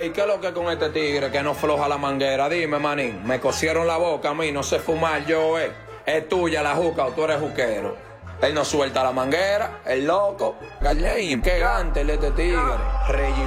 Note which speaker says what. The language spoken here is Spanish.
Speaker 1: Ey, ¿qué es lo que con este tigre que no floja la manguera? Dime, manín, me cosieron la boca a mí, no sé fumar yo, Es tuya la juca o tú eres juquero. Él no suelta la manguera, el loco. Gallein, qué gante este tigre.